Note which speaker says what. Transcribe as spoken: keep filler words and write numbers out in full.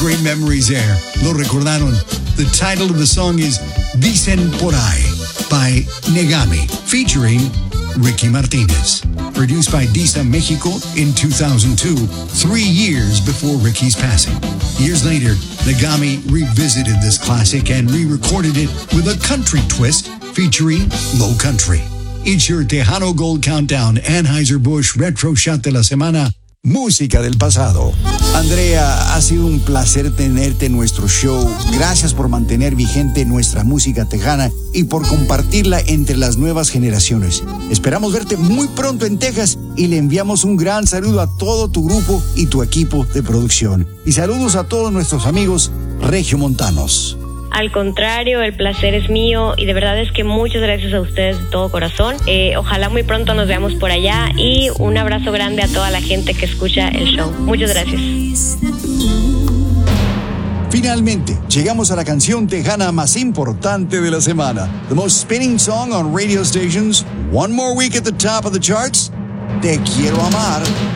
Speaker 1: great memories there. Lo recordaron. The title of the song is Dicen Por Ahí by Negami, featuring Ricky Martinez. Produced by Disa Mexico in two thousand two, three years before Ricky's passing. Years later, Negami revisited this classic and re-recorded it with a country twist featuring Low Country. It's your Tejano Gold Countdown, Anheuser-Busch Retro Shot de la Semana, música del pasado. Andrea, ha sido un placer tenerte en nuestro show. Gracias por mantener vigente nuestra música tejana y por compartirla entre las nuevas generaciones. Esperamos verte muy pronto en Texas y le enviamos un gran saludo a todo tu grupo y tu equipo de producción. Y saludos a todos nuestros amigos regiomontanos.
Speaker 2: Al contrario, el placer es mío y de verdad es que muchas gracias a ustedes de todo corazón. Eh, ojalá muy pronto nos veamos por allá y un abrazo grande a toda la gente que escucha el show. Muchas gracias.
Speaker 1: Finalmente, llegamos a la canción tejana más importante de la semana. The most spinning song on radio stations. One more week at the top of the charts. Te quiero amar.